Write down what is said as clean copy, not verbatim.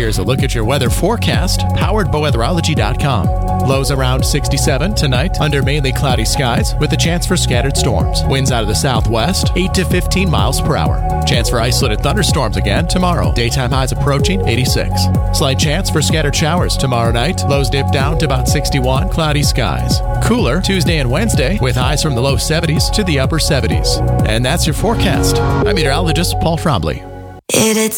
Here's a look at your weather forecast, powered by weatherology.com. Lows around 67 tonight, under mainly cloudy skies, with a chance for scattered storms. Winds out of the southwest, 8 to 15 miles per hour. Chance for isolated thunderstorms again tomorrow. Daytime highs approaching 86. Slight chance for scattered showers tomorrow night. Lows dip down to about 61, cloudy skies. Cooler Tuesday and Wednesday, with highs from the low 70s to the upper 70s. And that's your forecast. I'm meteorologist Paul Frombley. It's